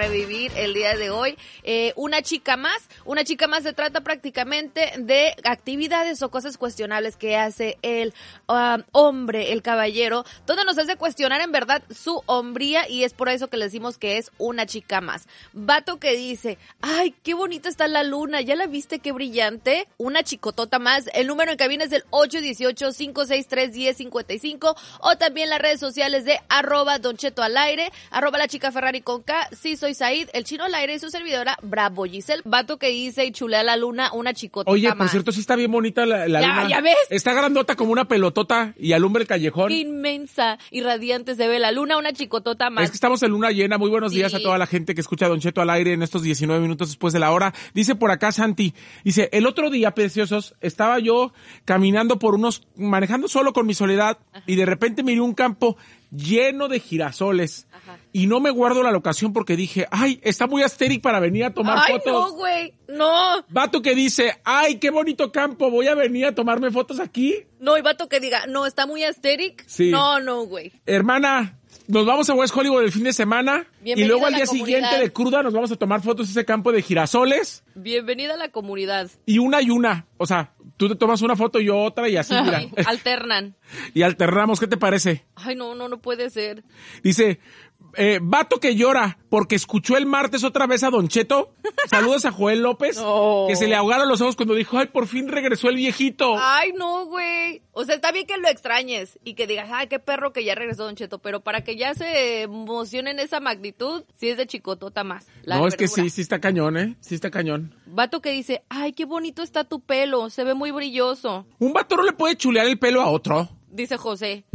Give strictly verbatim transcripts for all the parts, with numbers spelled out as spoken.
revivir el día de hoy. Eh, una chica más, una chica más se trata prácticamente de actividades o cosas cuestionables que hace el um, hombre, el caballero, donde nos hace cuestionar en verdad su hombría y es por eso que le decimos que es una chica más. Vato que dice, ay, qué bonita está la luna, ¿ya la viste? Qué brillante. Una chicotota más. El número en cabina es el ocho uno ocho, cinco seis tres, uno cero cinco cinco o también las redes sociales de arroba Don Cheto al aire, arroba la chica Ferrari con K, sí soy Said, el chino al aire y su servidora Bravo Giselle. Vato que dice y chulea la luna, una chicotota Oye, más. por cierto, sí está bien bonita la, la ya, luna. ¿Ya ves? Está grandota como una pelotota y alumbra el callejón. Inmensa y radiante se ve la luna, una chicotota más. Es que estamos en luna llena. Muy buenos sí. días a toda la gente que escucha a Don Cheto al aire en estos diecinueve minutos después de la hora. Dice por acá Santi, dice, el otro día, preciosos, estaba yo caminando por unos, manejando solo con mi soledad. Ajá. Y de repente miré un campo lleno de girasoles. Ajá. Y no me guardo la locación porque dije, ay, está muy asteric para venir a tomar ay, fotos. Ay, no, güey, no. Vato que dice, ay, qué bonito campo, voy a venir a tomarme fotos aquí. No, y vato que diga, no, está muy asteric. Sí. No, no, güey. Hermana, nos vamos a West Hollywood el fin de semana. Bienvenida y luego al a día la siguiente comunidad. de cruda nos vamos a tomar fotos de ese campo de girasoles. Bienvenida a la comunidad. Y una y una. O sea, tú te tomas una foto y yo otra y así, mira. Alternan. Y alternamos, ¿qué te parece? Ay, no, no, no puede ser. Dice, eh, vato que llora porque escuchó el martes otra vez a Don Cheto. Saludos a Joel López. No. Que se le ahogaron los ojos cuando dijo, ay, por fin regresó el viejito. Ay, no, güey. O sea, está bien que lo extrañes y que digas, ay, qué perro que ya regresó Don Cheto, pero para que ya se emocione en esa magnitud, sí es de chicotota más. La no, verdura. Es que sí, sí está cañón, ¿eh? Sí está cañón. Vato que dice, ay, qué bonito está tu pelo, se ve muy brilloso. Un vato no le puede chulear el pelo a otro. Dice José.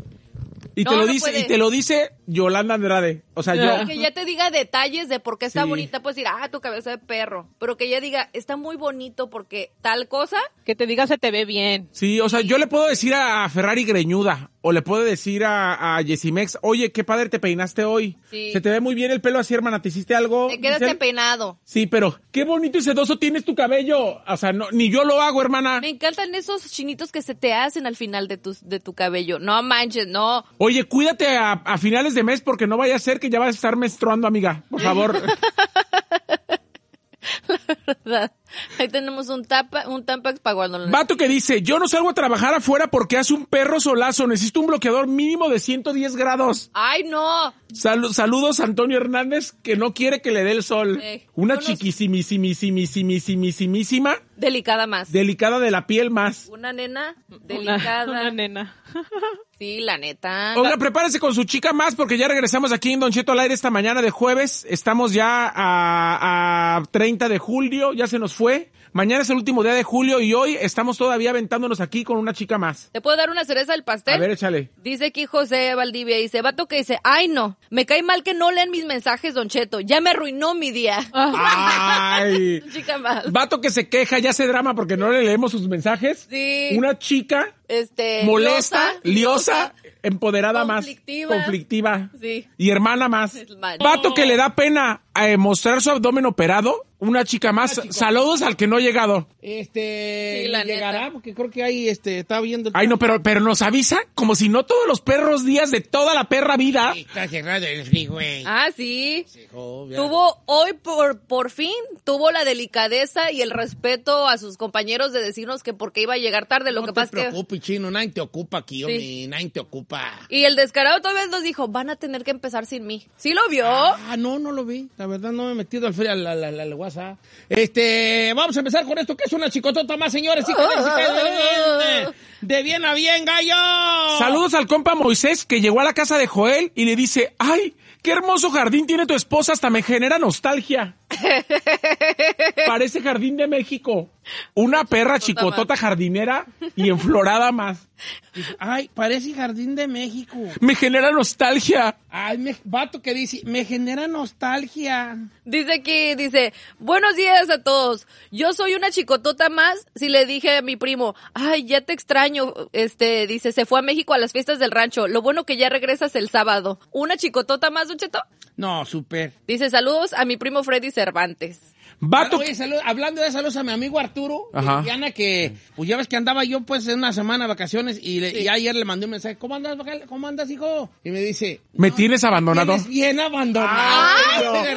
Y no, te lo no dice, puede. y te lo dice Yolanda Andrade. O sea, yo. Que ya te diga detalles de por qué está Sí. bonita, pues decir, ah, tu cabeza de perro. Pero que ella diga, está muy bonito porque tal cosa. Que te diga se te ve bien. Sí, o sea, yo le puedo decir a Ferrari greñuda. O le puedo decir a, a Yesimex, oye, qué padre te peinaste hoy. Sí. Se te ve muy bien el pelo así, hermana. ¿Te hiciste algo? Te quedaste Giselle? peinado. Sí, pero qué bonito y sedoso tienes tu cabello. O sea, no, ni yo lo hago, hermana. Me encantan esos chinitos que se te hacen al final de tu, de tu cabello. No manches, no. Oye, cuídate a, a finales de mes porque no vaya a ser que ya vas a estar menstruando, amiga. Por favor. La verdad. Ahí tenemos un tapa, un Tampax para cuando... Vato que dice, yo no salgo a trabajar afuera porque hace un perro solazo. Necesito un bloqueador mínimo de ciento diez grados. ¡Ay, no! Sal- saludos a Antonio Hernández, que no quiere que le dé el sol. Eh, Una unos- chiquisimisimisimisimisimísima, Delicada más. delicada de la piel más. Una nena Una, delicada. una nena. Sí, la neta. Oiga, prepárese con su chica más porque ya regresamos aquí en Don Cheto al aire esta mañana de jueves. Estamos ya a, a treinta de julio, ya se nos fue. Mañana es el último día de julio y hoy estamos todavía aventándonos aquí con una chica más. ¿Te puedo dar una cereza del pastel? A ver, échale. Dice aquí José Valdivia, dice, vato que dice, ay no, me cae mal que no lean mis mensajes, Don Cheto, ya me arruinó mi día. Ay. Chica más. Vato que se queja, ya hace drama porque no le leemos sus mensajes. Sí. Una chica Este, molesta, liosa, liosa, empoderada conflictiva. más, conflictiva. Sí. Y hermana más. Es mal. Vato que le da pena eh, mostrar su abdomen operado. Una chica más. Saludos al que no ha llegado. Este, Sí, la llegará, neta. porque creo que ahí, este, está viendo... Ay, no, pero, pero nos avisa como si no todos los perros días de toda la perra vida. Está cerrado el freeway. Ah, sí. Oh, ya. Tuvo hoy por por fin tuvo la delicadeza y el respeto a sus compañeros de decirnos que porque iba a llegar tarde, lo no que te pasa es que preocupes, chino, nadie te ocupa aquí, Sí. hombre, nadie te ocupa. y el descarado todavía nos dijo, van a tener que empezar sin mí. ¿Sí lo vio? Ah, no, no lo vi. La verdad no me he metido al, fre- al, al, al- al WhatsApp. Este, vamos a empezar con esto, que es una chicotota más, señores. Sí, de, de bien a bien, gallo. Saludos al compa Moisés que llegó a la casa de Joel y le dice, ay, qué hermoso jardín tiene tu esposa, hasta me genera nostalgia. Parece Jardín de México. Una perra chicotota jardinera y enflorada más. Ay, parece Jardín de México. Me genera nostalgia. Ay, me, vato que dice, me genera nostalgia. Dice aquí, dice, buenos días a todos. Yo soy una chicotota más. Si le dije a mi primo, ay, ya te extraño. Este, dice, se fue a México a las fiestas del rancho. Lo bueno que ya regresas el sábado. ¿Una chicotota más, Don Cheto? No, súper. Dice, saludos a mi primo Freddy Cervantes. Vato. Oye, salud- hablando de saludos a mi amigo Arturo, Ajá. y Diana, que pues ya ves que andaba yo pues en una semana de vacaciones y, le- Sí. y ayer le mandé un mensaje, ¿cómo andas, Bacal? ¿Cómo andas, hijo? Y me dice, ¿Me "No, tienes abandonado? tienes bien abandonado. Ay, de verdad, Diana.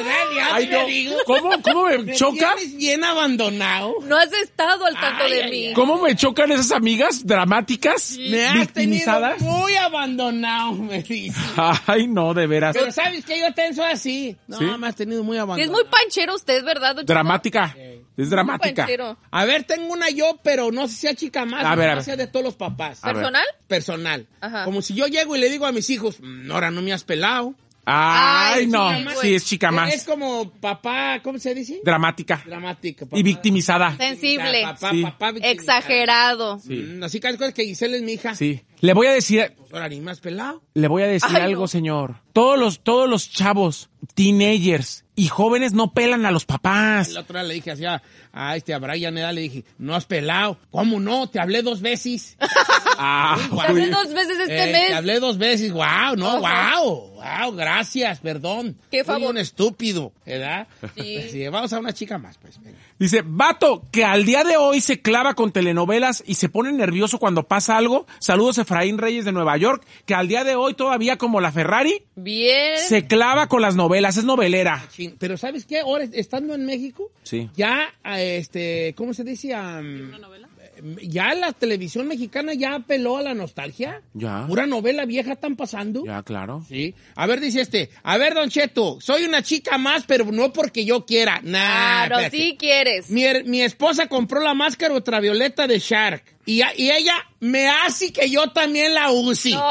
Ay, te no. digo. ¿Cómo, cómo me, Me choca? tienes bien abandonado. No has estado al tanto Ay, de ay, mí. ay. ¿Cómo me chocan esas amigas dramáticas? Me has tenido victimizadas. muy abandonado, me dice. Ay, no, de veras. Pero ¿sabes qué? Yo tenso así. No, ¿Sí? me has tenido muy Sí, abandonado. es muy panchero usted, ¿verdad, don Cheto? Dramática. Es dramática. Panchero. A ver, tengo una yo, pero no sé si sea chica más. A ver, a no ver. sea de todos los papás. A ver. ¿Personal? Personal. Ajá. Como si yo llego y le digo a mis hijos, "Mm, ahora no me has pelado". Ay, Ay, no. sí, güey. Sí, es chica más. Es como papá, ¿cómo se dice? Dramática. Dramático. Papá. Y victimizada. Sensible. Papá, Sí. papá victimizado. Exagerado. Sí. Mm, Así que cosas que Giselle es mi hija. Sí. Le voy a decir, Pues ahora ni me has pelado. le voy a decir Ay, algo, no. señor. Todos los, todos los chavos, teenagers y jóvenes no pelan a los papás. La otra vez le dije así a, a este, a Brian, ¿eh? Le dije, no has pelado. ¿Cómo no? Te hablé dos veces. Ah, Sí, Te guau. hablé dos veces este Eh, mes. Te hablé dos veces. Wow, no, Ajá. wow. Wow, gracias, perdón. Qué Soy favor. un estúpido, ¿verdad? Sí. Sí, vamos a una chica más, pues. venga. Dice, vato, que al día de hoy se clava con telenovelas y se pone nervioso cuando pasa algo. Saludos, Efraín Reyes de Nueva York, que al día de hoy todavía como la Ferrari Bien. se clava con las novelas, es novelera. Chin, pero ¿sabes qué? Ahora, estando en México, Sí. ya, ah, este, ¿cómo se dice? Um, ¿Una novela? Ya la televisión mexicana ya apeló a la nostalgia. Ya. Pura novela vieja están pasando. Ya, claro. Sí. A ver, dice este. A ver, Don Cheto, soy una chica más, pero no porque yo quiera. Nah, Claro, espérate. sí quieres. Mi, her- mi esposa compró la máscara ultravioleta de Shark. Y, a- y ella me hace que yo también la use. No,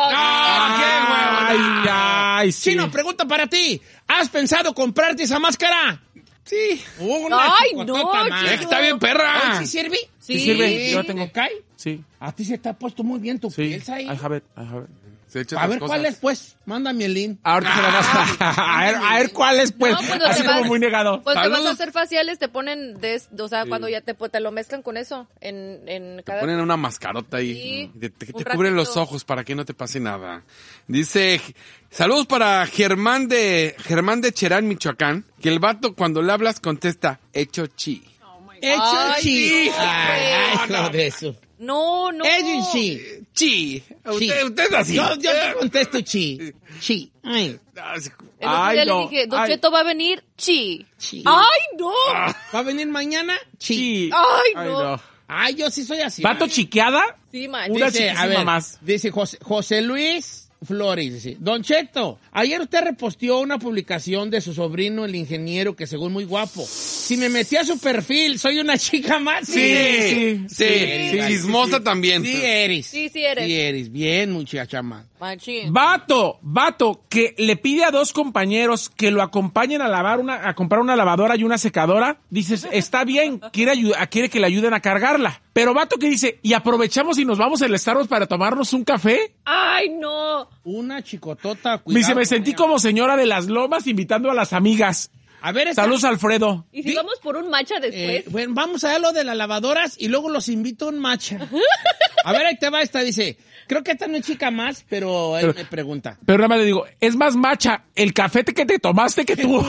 ¡Ah, qué huevo! Ay, ay, sí. Chino, pregunta para ti. ¿Has pensado comprarte esa máscara? Sí. Una Ay, chicotota no, más. Chino. Es que está bien perra. ¿Sí sirve? Sí. Sí sirve, yo la ¿Te tengo. cae? Sí, A ti se te ha puesto muy bien tu sí. piel, ahí. I have it, I have it. Se echa A otras ver, cosas. ¿cuál es, pues? Mándame el link. Ahorita se la vas a... a ver, a ver cuál es, pues. No, cuando Así te como vas- muy negado. Cuando te vas a Saludos. hacer faciales te ponen, de, o sea, cuando ya te, te lo mezclan con eso en, en cada... Ponen una mascarota ahí. Sí, y te, te- un te cubren los ratito. ojos para que no te pase nada. Dice, saludos para Germán de Germán de Cherán, Michoacán, que el vato cuando le hablas contesta, hecho chi. Hecho Ay, chi. sí, Ay, güey. hijo de eso. No, no. Hecho chi. Chi. Usted, Chi. usted es así. Yo, yo te contesto chi. Chi. Ay, Así- El otro Ay, día no. le dije, Don Ay. Cheto va a venir, chi. chi. ¡Ay, no! ¿Va a venir mañana? Chi. Sí. Ay, no. Ay, yo sí soy así. ¿Vato chiqueada? Sí, man. Una Dice, chiquísima a ver, más. dice José, José Luis Flores, dice, Don Cheto, ayer usted reposteó una publicación de su sobrino, el ingeniero, que según muy guapo. Si me metí a su perfil, soy una chica más. Sí, sí, sí, sí, chismosa sí. también. Sí eres. Sí, sí eres. Sí eres. Bien, muchacha más. Machín. Vato, vato, que le pide a dos compañeros que lo acompañen a lavar una, a comprar una lavadora y una secadora. Dices, está bien, quiere ayuda, quiere que le ayuden a cargarla. Pero vato que dice, y aprovechamos y nos vamos al Starbucks para tomarnos un café. ¡Ay, no! Una chicotota, Me cuidado. dice, me con sentí ella. como señora de las lomas invitando a las amigas. A ver, esta- Saludos, Alfredo. ¿Y si Sí. vamos por un matcha Eh, después? bueno, vamos a ver lo de las lavadoras y luego los invito a un matcha. A ver, ahí te va esta, dice, creo que esta no es chica más, pero él Pero- me pregunta. Pero nada más le digo, es más macha el café que te tomaste que tú.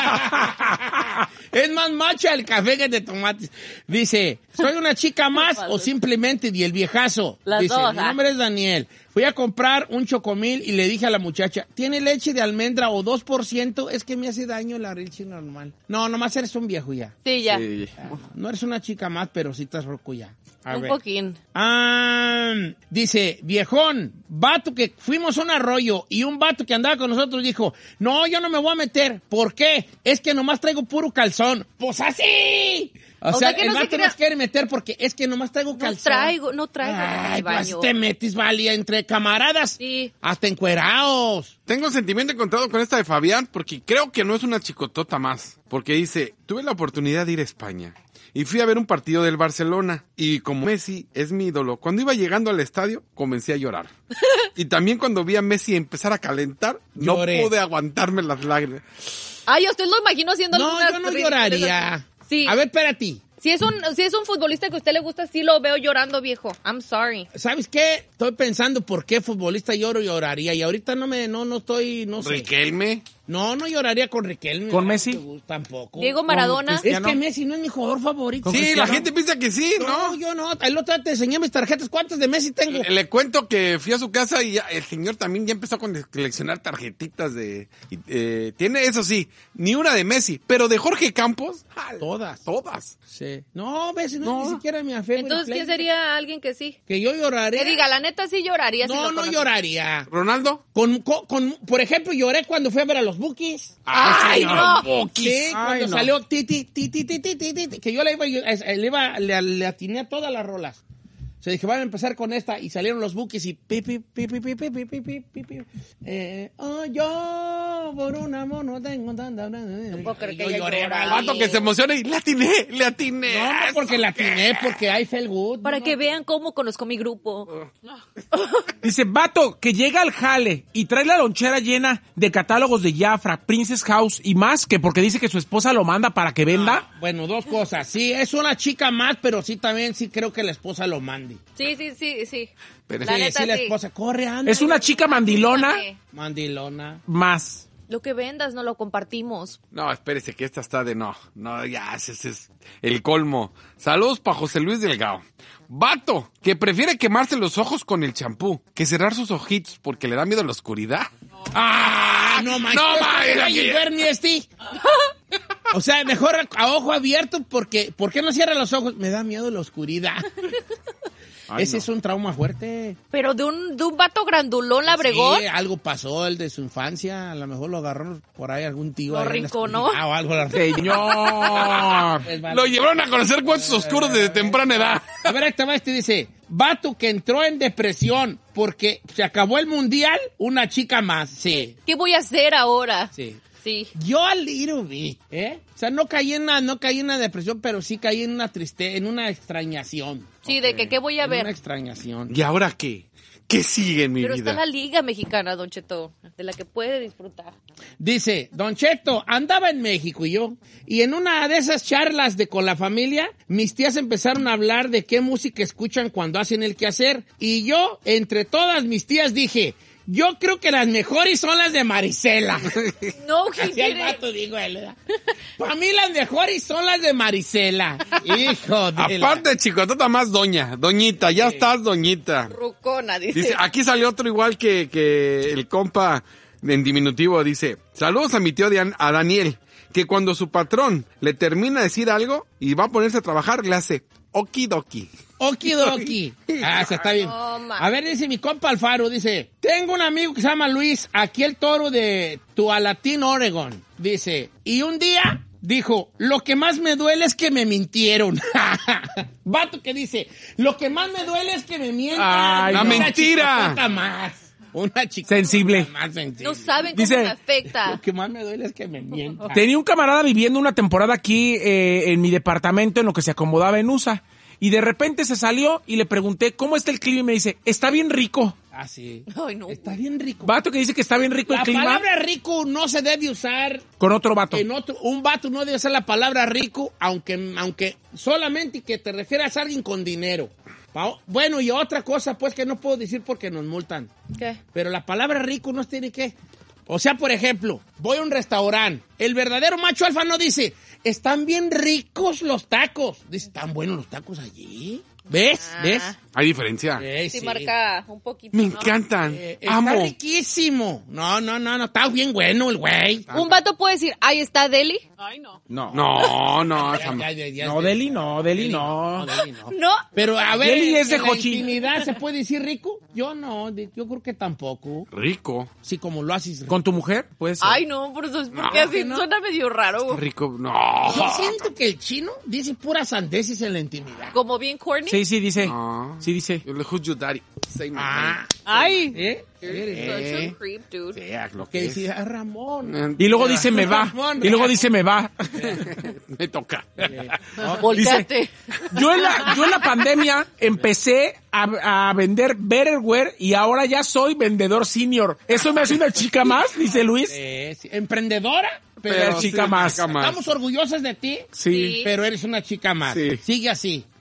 Es más macha el café que te tomaste. Dice, ¿soy una chica más o simplemente di el viejazo? Las Dice, dos, mi ¿ah? nombre es Daniel. Fui a comprar un chocomil y le dije a la muchacha, ¿tiene leche de almendra o dos por ciento? Es que me hace daño la leche normal. No, nomás eres un viejo ya. Sí, ya. Sí. No eres una chica más, pero sí estás roco ya. A Un ver. poquín. Ah, dice, viejón, vato que fuimos a un arroyo y un vato que andaba con nosotros dijo, no, yo no me voy a meter. ¿Por qué? Es que nomás traigo puro calzón. ¡Pues así! O, O sea, sea, que el no se vato crea- no se quiere meter porque es que nomás traigo No calzón. traigo, no traigo. Ay, al pues baño. te metes, valía, entre camaradas. Sí. Hasta encuerados. Tengo un sentimiento encontrado con esta de Fabián porque creo que no es una chicotota más. Porque dice, tuve la oportunidad de ir a España y fui a ver un partido del Barcelona. Y como Messi es mi ídolo, cuando iba llegando al estadio comencé a llorar. Y también cuando vi a Messi empezar a calentar, no Lloré. pude aguantarme las lágrimas. Ay, usted lo imagino haciendo No, algunas yo no ridiculeces lloraría. así. Sí. A ver, espérate. Si es un, si es un futbolista que a usted le gusta, sí lo veo llorando, viejo. I'm sorry. ¿Sabes qué? Estoy pensando por qué futbolista lloro y lloraría. Y ahorita no me, no, no estoy, no sé. Riquelme. No, no lloraría con Riquelme. ¿Con no, Messi? no tampoco. Diego Maradona. Con Es que Messi no es mi jugador favorito. Sí, Cristiano? la gente piensa que sí, No, ¿no? yo no. El otro día te enseñé mis tarjetas. ¿Cuántas de Messi tengo? Le, le cuento que fui a su casa y ya, el señor también ya empezó a coleccionar tarjetitas de... y, eh, tiene, eso sí, ni una de Messi, pero de Jorge Campos, ¡jala! Todas. Todas. Sí. No, Messi no, No. ni siquiera mi afecto. Entonces, ¿quién sería alguien que sí? Que yo lloraría. Que diga, la neta sí lloraría. si No, lo no conoces. lloraría. ¿Ronaldo? Con, con, con- por ejemplo, lloré cuando fui a ver a los Bookies. ¡Ay, no! Sí, cuando no. salió Titi, Titi, Titi, Titi, que yo le iba, yo, eh, le iba, le, le atiné a todas las rolas. O sea, dije, van a empezar con esta, y salieron los Bookies y pi, pi, pi, pi, pi, pi, pi, pi, pi, pi, pi. Eh, oh, yo por un amor no tengo tanta... No puedo creer que yo ella lloré, llora. vale. Vato que se emociona y le atiné, le atiné. No, no porque la atiné, porque I felt good. Para no. que vean cómo conozco mi grupo. Dice, vato, que llega al jale y trae la lonchera llena de catálogos de Jafra, Princess House y más, que porque dice que su esposa lo manda para que venda. Bueno, dos cosas. Sí, es una chica más, pero sí también sí creo que la esposa lo mande. Sí, sí, sí, sí. Pero La Sí, neta sí, la sí. esposa. Corre, anda. Es una chica mandilona Mandilona. más. Lo que vendas no lo compartimos. No, espérese que esta está de no. No, ya, ese, ese es el colmo. Saludos para José Luis Delgado. Vato, que prefiere quemarse los ojos con el champú que cerrar sus ojitos porque le da miedo a la oscuridad. ¡Ah! No manches. No, manches. Ay, Bernie, este. O sea, mejor a ojo abierto porque... ¿Por qué no cierra los ojos? Me da miedo la oscuridad. Ay, Ese no. es un trauma fuerte. Pero de un, de un vato grandulón labregón. Sí, algo pasó, el de su infancia. A lo mejor lo agarró por ahí algún tío. Lo ahí en la rinconó. oscuridad o algo. Señor. Es malo. Lo llevaron a conocer cuentos oscuros desde temprana edad. A ver, esta vez te dice, vato que entró en depresión porque se acabó el mundial, una chica más. Sí, ¿Qué voy a hacer ahora? sí. Sí. Yo a little bit, ¿eh? O sea, no caí en una, no caí en una depresión, pero sí caí en una tristeza, en una extrañación. Sí, de que qué voy a En ver. una extrañación. ¿Y ahora qué? ¿Qué sigue en mi Pero vida? está la liga mexicana, Don Cheto, de la que puede disfrutar. Dice, Don Cheto, andaba en México y yo, y en una de esas charlas de con la familia, mis tías empezaron a hablar de qué música escuchan cuando hacen el quehacer, y yo, entre todas mis tías, dije, yo creo que las mejores son las de Marisela. No, Así el quiere. vato digo él, ¿verdad? Para mí las mejores son las de Marisela. Hijo de la- Aparte, chicotota más doña. Doñita, ya estás, doñita. Rucona, dice. Dice, aquí salió otro igual que, que el compa en diminutivo. Dice, saludos a mi tío Dian- a Daniel, que cuando su patrón le termina de decir algo y va a ponerse a trabajar, le hace okidoki. Okidoki. Ah, se está bien. No, ma. A ver, dice mi compa Alfaro, dice, tengo un amigo que se llama Luis, aquí el toro de Tualatin, Oregon. Dice, y un día dijo, lo que más me duele es que me mintieron. Vato que dice, lo que más me duele es que me mientan. Ay, la Una mentira. chicotota más. Una chica Sensible. más sensible. No saben cómo Dice- me afecta. Lo que más me duele es que me mientan. Tenía un camarada viviendo una temporada aquí eh, en mi departamento en lo que se acomodaba en U S A. Y de repente se salió y le pregunté, ¿cómo está el clima? Y me dice, está bien rico. Ah, sí. Ay, no. Está bien rico. Vato que dice que está bien rico La el clima palabra rico no se debe usar con otro vato. en otro. Un vato no debe usar la palabra rico, aunque, aunque solamente que te refieras a alguien con dinero. Pa- Bueno, y otra cosa, pues, que no puedo decir porque nos multan. ¿Qué? Pero la palabra rico no tiene que... O sea, por ejemplo, voy a un restaurante. El verdadero macho alfa no dice, están bien ricos los tacos. Dice, ¿están buenos los tacos allí? ¿Ves? Ah. ¿Ves? Hay diferencia. Eh, Sí, sí. marca un poquito. Me ¿no? encantan. Eh, está Amo. riquísimo. No, no, no, no, está bien bueno el güey. Un vato puede decir, ahí está Deli. Ay, no. No. No, no, Ya, ya, ya, ya No, sé. Deli no, Deli no. Deli no. No. Pero a ver, Deli es de ¿en la Jochi. intimidad se puede decir rico? Yo no, de- yo creo que tampoco. Rico. Sí, como lo haces. ¿Con tu mujer? Pues. Ay, no, por eso es porque No, así que no. suena medio raro. Rico. No. Yo siento que el chino dice puras sandeces en la intimidad. Como bien corny. Sí, sí, dice. No. Sí, dice. Who's your daddy? Say my Ah, Ay. ¿eh? You're such a Eh, creep, dude. name. Sí, lo que que es. decía Ramón. Y luego dice me va. Ramón. Y luego dice me va. Me toca. Volteate. Yo en la, yo en la pandemia empecé a, a vender Betterware y ahora ya soy vendedor senior. ¿Eso me hace una chica más? Dice Luis. Eh, sí, emprendedora, pero, Pero chica más. chica más. estamos orgullosos de ti, Sí. Sí. pero eres una chica más. Sí. Sigue así.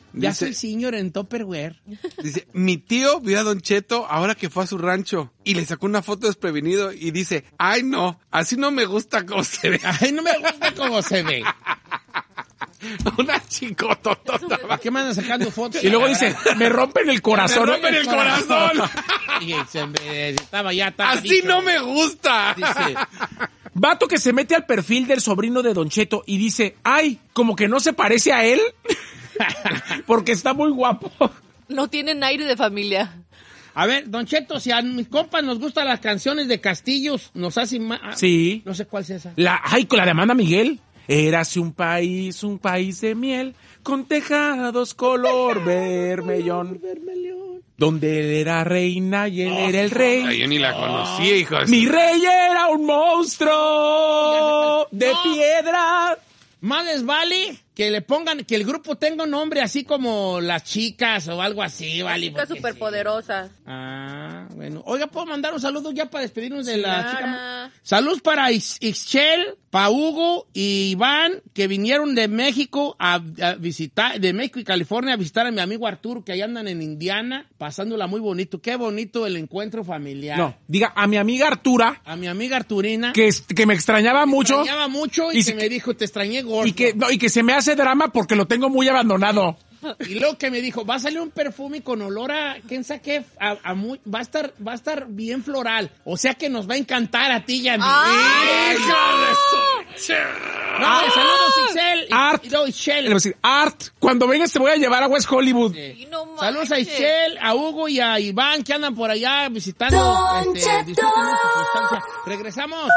Ya Dice- soy señor en Tupperware. Dice, mi tío vio a Don Cheto ahora que fue a su rancho y le sacó una foto desprevenido y dice, ay no, así no me gusta cómo se ve. Ay, no me gusta cómo se ve. Una chicototota. ¿Para qué me andan sacando fotos? Y luego dice, me rompen el corazón. Me rompen el corazón. Y se me- estaba ya Así dicho. no me gusta. Dice, Vato que se mete al perfil del sobrino de Don Cheto y dice, ay, como que no se parece a él, porque está muy guapo. No tienen aire de familia. a ver, Don Cheto, si a mis compas nos gustan las canciones de Castillos, nos hacen más... Sí. No sé cuál es esa. La, ay, con la de Amanda Miguel. Érase un país, un país de miel, con tejados color vermellón, donde él era reina y él era el rey. Ay, yo ni la conocía, hijo de... Mi rey era un monstruo de No. piedra. Más les vale que le pongan, que el grupo tenga un nombre así como Las Chicas o algo así, vale. Chicas porque superpoderosas. sí. Ah, bueno. Oiga, ¿puedo mandar un saludo ya para despedirnos de la Clara. chica? Saludos para Ix- Ixchel, para Hugo y Iván, que vinieron de México a, a visitar, de México y California a visitar a mi amigo Arturo, que allá andan en Indiana, pasándola muy bonito. Qué bonito el encuentro familiar. No, diga, a mi amiga Artura, A mi amiga Arturina. que, es- que me extrañaba mucho. Me extrañaba mucho y, Y que se- me dijo, te extrañé gordo. Y que, no, y que se me hace drama porque lo tengo muy abandonado. Y luego que me dijo, va a salir un perfume con olor a, ¿quién sabe qué? A, a muy, va a estar, va a estar bien floral. O sea que nos va a encantar a ti y a mí. ¡Ay, ¡Hijo no! de su- No, saludos, Ixchel. Y- Art. y no, Le Ixchel. voy a decir, Art, cuando vengas te voy a llevar a West Hollywood. Y no manches. Saludos a Ixchel, a Hugo y a Iván que andan por allá visitando. Este, disfruten mucho su estancia. Regresamos.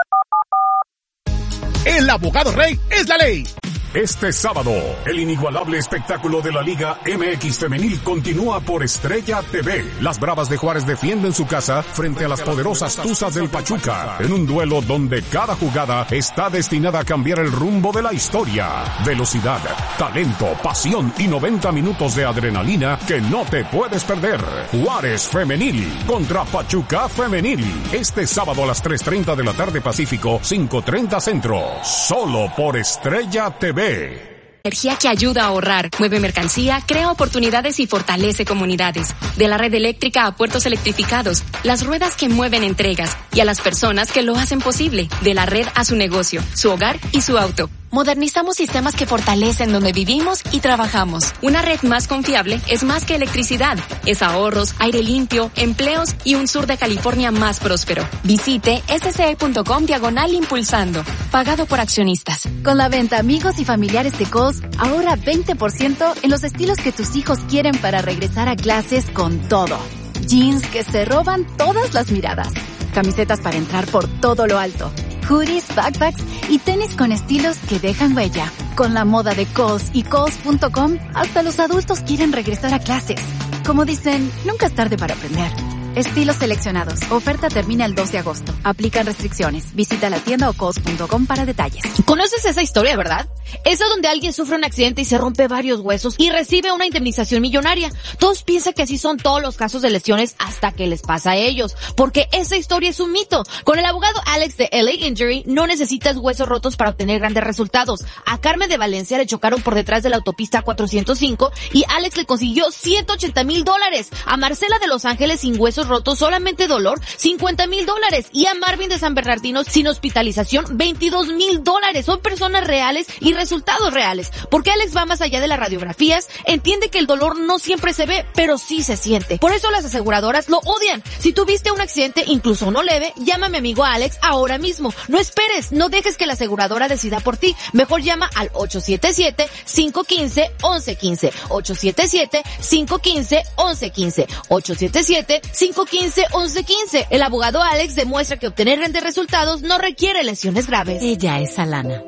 El abogado rey es la ley. Este sábado, el inigualable espectáculo de la Liga M X Femenil continúa por Estrella T V. Las Bravas de Juárez defienden su casa frente a las poderosas Tuzas del Pachuca, en un duelo donde cada jugada está destinada a cambiar el rumbo de la historia. Velocidad, talento, pasión y noventa minutos de adrenalina que no te puedes perder. Juárez Femenil contra Pachuca Femenil. Este sábado a las tres treinta de la tarde Pacífico, cinco treinta Centro. Solo por Estrella T V. Energía que ayuda a ahorrar, mueve mercancía, crea oportunidades y fortalece comunidades. De la red eléctrica a puertos electrificados, las ruedas que mueven entregas y a las personas que lo hacen posible. De la red a su negocio, su hogar y su auto. Modernizamos sistemas que fortalecen donde vivimos y trabajamos. Una red más confiable es más que electricidad. Es ahorros, aire limpio, empleos y un sur de California más próspero. Visite sce.com diagonal impulsando. Pagado por accionistas. Con la venta amigos y familiares de Kohl's, ahorra veinte por ciento en los estilos que tus hijos quieren para regresar a clases con todo. Jeans que se roban todas las miradas. Camisetas para entrar por todo lo alto. Hoodies, backpacks y tenis con estilos que dejan huella. Con la moda de Kohl's y Kohl's punto com, hasta los adultos quieren regresar a clases. Como dicen, nunca es tarde para aprender. Estilos seleccionados. Oferta termina el dos de agosto. Aplican restricciones. Visita la tienda o kohls punto com para detalles. ¿Conoces esa historia, verdad? Esa donde alguien sufre un accidente y se rompe varios huesos y recibe una indemnización millonaria. Todos piensan que así son todos los casos de lesiones hasta que les pasa a ellos, porque esa historia es un mito. Con el abogado Alex de L A Injury no necesitas huesos rotos para obtener grandes resultados. A Carmen de Valencia le chocaron por detrás de la autopista cuatrocientos cinco y Alex le consiguió ciento ochenta mil dólares. A Marcela de Los Ángeles sin huesos rotos, solamente dolor, cincuenta mil dólares. Y a Marvin de San Bernardino sin hospitalización, veintidós mil dólares. Son personas reales y resultados reales. Porque Alex va más allá de las radiografías, entiende que el dolor no siempre se ve, pero sí se siente. Por eso las aseguradoras lo odian. Si tuviste un accidente, incluso uno leve, llama a mi amigo Alex ahora mismo. No esperes, no dejes que la aseguradora decida por ti. Mejor llama al ocho siete siete, cinco uno cinco, once quince. ocho siete siete, cinco uno cinco, once quince. ocho siete siete, cinco uno cinco, once quince. El abogado Alex demuestra que obtener grandes resultados no requiere lesiones graves. Ella es Alana.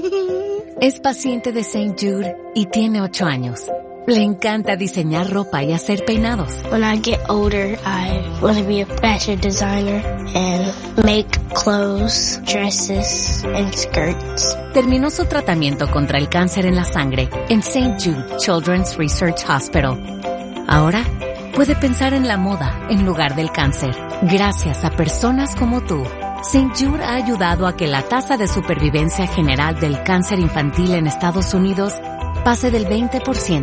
Es paciente de Saint Jude y tiene ocho años. Le encanta diseñar ropa y hacer peinados. When I get older, I want to be a fashion designer and make clothes, dresses, and skirts. Terminó su tratamiento contra el cáncer en la sangre en Saint Jude Children's Research Hospital. Ahora puede pensar en la moda en lugar del cáncer. Gracias a personas como tú, Saint Jude ha ayudado a que la tasa de supervivencia general del cáncer infantil en Estados Unidos pase del veinte por ciento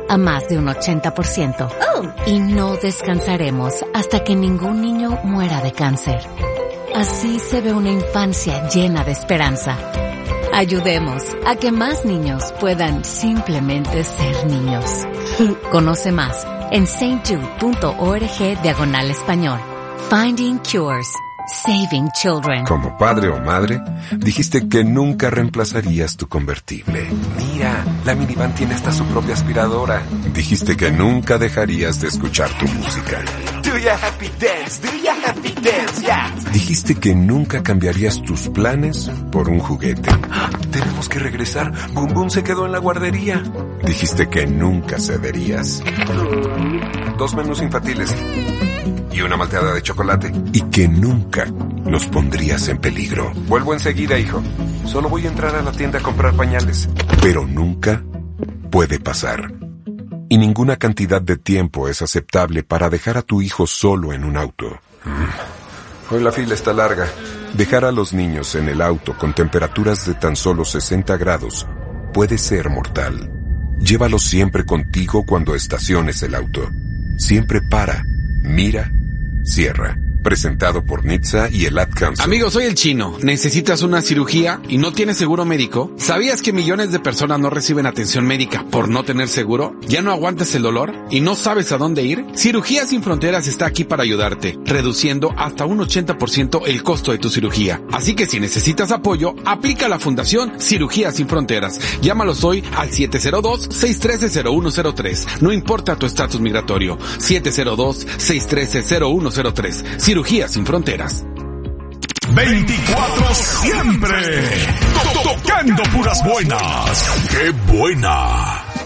a más de un ochenta por ciento. Oh. Y no descansaremos hasta que ningún niño muera de cáncer. Así se ve una infancia llena de esperanza. Ayudemos a que más niños puedan simplemente ser niños. Conoce más en stjude.org diagonal español. Finding Cures. Saving Children. Como padre o madre, dijiste que nunca reemplazarías tu convertible. Mira, la minivan tiene hasta su propia aspiradora. Dijiste que nunca dejarías de escuchar tu música. Do ya happy dance, do ya happy dance, yeah. Dijiste que nunca cambiarías tus planes por un juguete. Tenemos que regresar. Boom Boom se quedó en la guardería. Dijiste que nunca cederías. Dos menús infantiles y una malteada de chocolate. Y que nunca los pondrías en peligro. Vuelvo enseguida, hijo. Solo voy a entrar a la tienda a comprar pañales. Pero nunca puede pasar. Y ninguna cantidad de tiempo es aceptable para dejar a tu hijo solo en un auto. Hoy la fila está larga. Dejar a los niños en el auto con temperaturas de tan solo sesenta grados puede ser mortal. Llévalos siempre contigo cuando estaciones el auto. Siempre para, mira, cierra. Presentado por N H T S A y el Ad Council. Amigos, soy el Chino. ¿Necesitas una cirugía y no tienes seguro médico? ¿Sabías que millones de personas no reciben atención médica por no tener seguro? ¿Ya no aguantas el dolor y no sabes a dónde ir? Cirugías Sin Fronteras está aquí para ayudarte, reduciendo hasta un ochenta por ciento el costo de tu cirugía. Así que si necesitas apoyo, aplica a la Fundación Cirugías Sin Fronteras. Llámalos hoy al siete cero dos, seis uno tres, cero uno cero tres. No importa tu estatus migratorio. siete cero dos, seis uno tres, cero uno cero tres. Cirugía Sin Fronteras. veinticuatro siempre. To- Tocando puras buenas. ¡Qué buena!